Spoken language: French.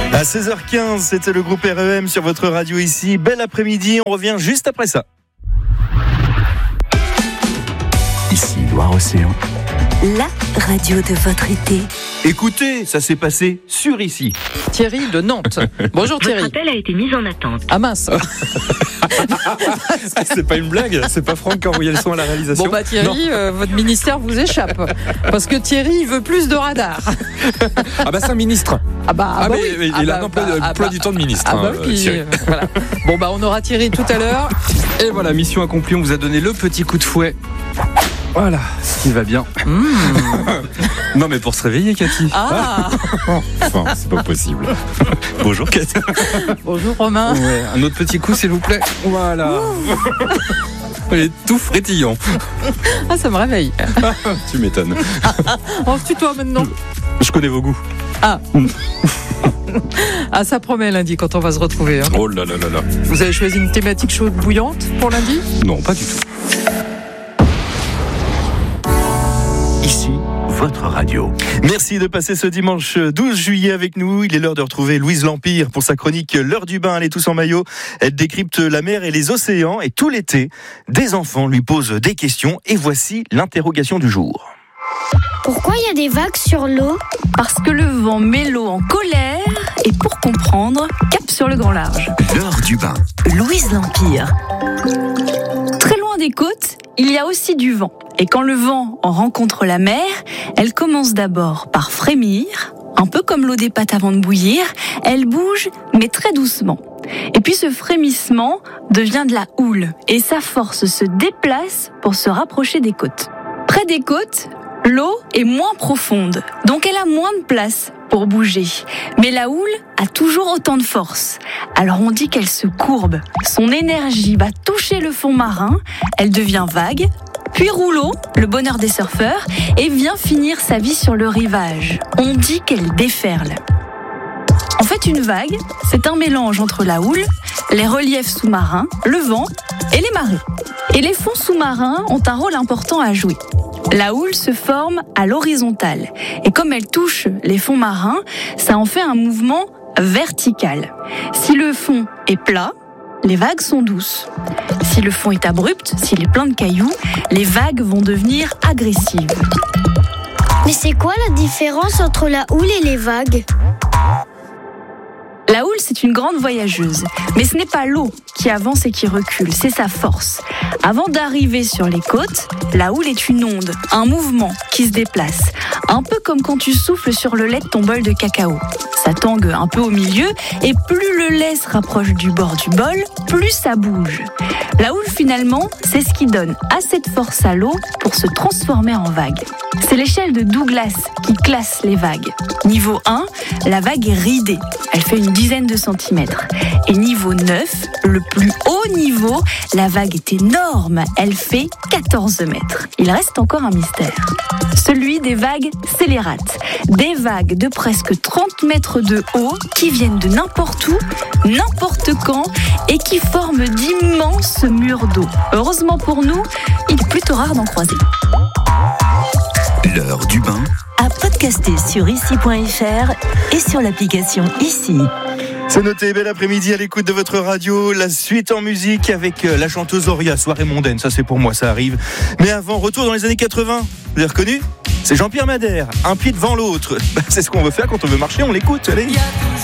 À 16h15, c'était le groupe REM sur votre radio ici. Bel après-midi, on revient juste après ça. Ici Loire-Océan. La radio de votre été. Écoutez, ça s'est passé sur ici. Thierry de Nantes. Bonjour Thierry. Votre appel a été mis en attente. Ah mince. C'est pas une blague, c'est pas Franck qui a envoyé le son à la réalisation. Bon bah Thierry, votre ministère vous échappe. Parce que Thierry, il veut plus de radars. Ah bah c'est un ministre. Oui. Il a un emploi du temps de ministre. Voilà. Bon bah on aura Thierry tout à l'heure. Et voilà, mission accomplie, on vous a donné le petit coup de fouet. Voilà, ce qui va bien. Non mais pour se réveiller, Cathy. Enfin, c'est pas possible. Bonjour Cathy. Bonjour Romain. Ouais, un autre petit coup s'il vous plaît. Voilà. Il est tout frétillant. Ça me réveille. Tu m'étonnes. On se tutoie maintenant. Je connais vos goûts. Ça promet lundi quand on va se retrouver. Oh là là là là. Vous avez choisi une thématique chaude bouillante pour lundi ? Non, pas du tout. Ici, votre radio. Merci de passer ce dimanche 12 juillet avec nous. Il est l'heure de retrouver Louise L'Empire pour sa chronique L'heure du bain. Elle est tous en maillot. Elle décrypte la mer et les océans. Et tout l'été, des enfants lui posent des questions. Et voici l'interrogation du jour. Pourquoi il y a des vagues sur l'eau ? Parce que le vent met l'eau en colère et pour comprendre, cap sur le grand large. L'heure du bain. Louise L'Empire. Très loin des côtes, il y a aussi du vent. Et quand le vent en rencontre la mer, elle commence d'abord par frémir, un peu comme l'eau des pâtes avant de bouillir. Elle bouge, mais très doucement. Et puis ce frémissement devient de la houle et sa force se déplace pour se rapprocher des côtes. Près des côtes, l'eau est moins profonde, donc elle a moins de place pour bouger. Mais la houle a toujours autant de force. Alors on dit qu'elle se courbe. Son énergie va toucher le fond marin, elle devient vague, puis rouleau, le bonheur des surfeurs, et vient finir sa vie sur le rivage. On dit qu'elle déferle. En fait, une vague, c'est un mélange entre la houle, les reliefs sous-marins, le vent et les marées. Et les fonds sous-marins ont un rôle important à jouer. La houle se forme à l'horizontale. Et comme elle touche les fonds marins, ça en fait un mouvement vertical. Si le fond est plat, les vagues sont douces. Si le fond est abrupt, s'il est plein de cailloux, les vagues vont devenir agressives. Mais c'est quoi la différence entre la houle et les vagues ? La houle, c'est une grande voyageuse. Mais ce n'est pas l'eau qui avance et qui recule, c'est sa force. Avant d'arriver sur les côtes, la houle est une onde, un mouvement qui se déplace. Un peu comme quand tu souffles sur le lait de ton bol de cacao. Ça tangue un peu au milieu et plus le lait se rapproche du bord du bol, plus ça bouge. La houle, finalement, c'est ce qui donne assez de force à l'eau pour se transformer en vague. C'est l'échelle de Douglas qui classe les vagues. Niveau 1, la vague est ridée. Elle fait une dizaine de centimètres. Et niveau 9, le plus haut niveau, la vague est énorme. Elle fait 14 mètres. Il reste encore un mystère. Celui des vagues scélérates. Des vagues de presque 30 mètres de haut qui viennent de n'importe où, n'importe quand et qui forment d'immenses murs d'eau. Heureusement pour nous, il est plutôt rare d'en croiser. L'heure du bain. À podcaster sur ici.fr et sur l'application Ici. C'est noté, bel après-midi à l'écoute de votre radio. La suite en musique avec la chanteuse Auria, soirée mondaine. Ça c'est pour moi, ça arrive. Mais avant, retour dans les années 80. Vous avez reconnu ? C'est Jean-Pierre Madère, un pied devant l'autre. C'est ce qu'on veut faire quand on veut marcher, on l'écoute. Allez.